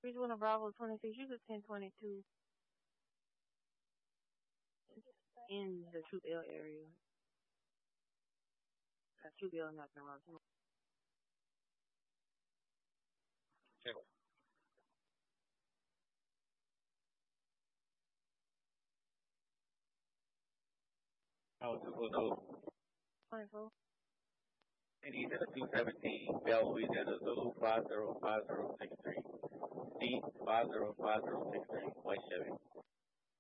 Bridgewater Bravo 26, you could 1022 in the Troop L area. Troop L, not around. Check. Oh, 202. 24. And he's at a 217. Bell, Louisiana, Zulu 505063. D 505063. White Chevy.